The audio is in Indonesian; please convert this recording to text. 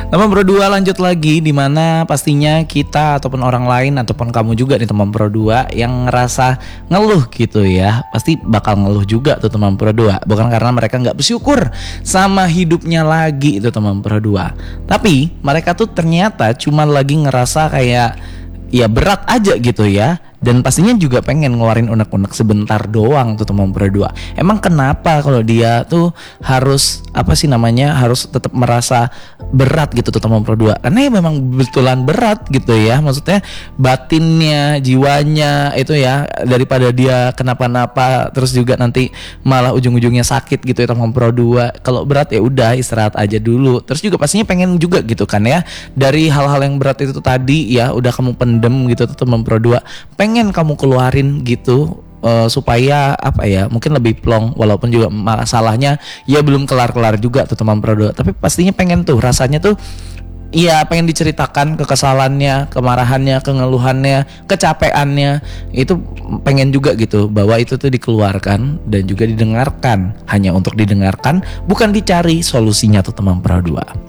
Teman Pro 2 lanjut lagi, dimana pastinya kita ataupun orang lain ataupun kamu juga nih teman Pro 2 yang ngerasa ngeluh gitu ya, pasti bakal ngeluh juga tuh teman Pro 2. Bukan karena mereka gak bersyukur sama hidupnya lagi itu teman Pro 2, tapi mereka tuh ternyata cuma lagi ngerasa kayak ya berat aja gitu ya. Dan pastinya juga pengen ngeluarin unek-unek sebentar doang tuh teman Pro 2. Emang kenapa kalau dia tuh harus harus tetap merasa berat gitu tuh teman Pro 2? Karena ya memang betulan berat gitu ya. Maksudnya batinnya, jiwanya itu ya, daripada dia kenapa-napa terus juga nanti malah ujung-ujungnya sakit gitu ya teman Pro 2. Kalau berat ya udah istirahat aja dulu. Terus juga pastinya pengen juga gitu kan ya, dari hal-hal yang berat itu tuh tadi ya udah kamu pendem gitu tuh teman Pro 2, pengen kamu keluarin gitu supaya mungkin lebih plong, walaupun juga masalahnya ya belum kelar-kelar juga tuh teman Pro 2, tapi pastinya pengen tuh rasanya tuh ya pengen diceritakan kekesalannya, kemarahannya, kengeluhannya, kecapeannya, itu pengen juga gitu bahwa itu tuh dikeluarkan dan juga didengarkan, hanya untuk didengarkan, bukan dicari solusinya tuh teman Pro 2.